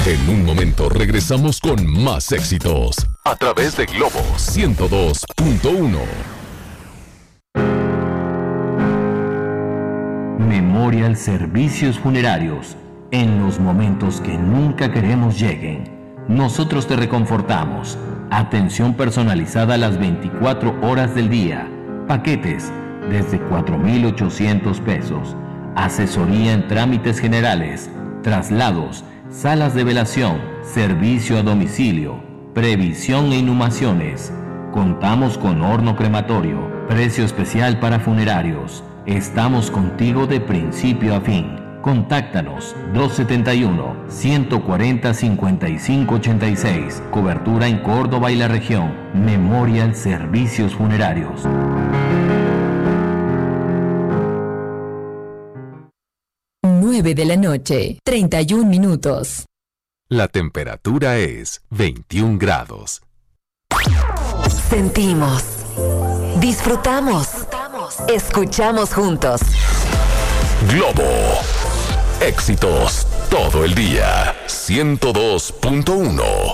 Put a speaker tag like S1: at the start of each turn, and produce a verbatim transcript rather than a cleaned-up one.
S1: En un momento regresamos con más éxitos a través de Globo ciento dos punto uno.
S2: Memorial Servicios Funerarios. En los momentos que nunca queremos lleguen, nosotros te reconfortamos. Atención personalizada las veinticuatro horas del día. Paquetes desde cuatro mil ochocientos pesos. Asesoría en trámites generales, traslados, salas de velación, servicio a domicilio, previsión e inhumaciones. Contamos con horno crematorio, precio especial para funerarios. Estamos contigo de principio a fin. Contáctanos dos setenta y uno, ciento cuarenta, cincuenta y cinco ochenta y seis. Cobertura en Córdoba y la región. Memorial Servicios Funerarios.
S3: nueve de la noche, treinta y un minutos.
S1: La temperatura es veintiún grados.
S3: Sentimos, disfrutamos, escuchamos juntos.
S1: Globo. Éxitos todo el día. ciento dos punto uno.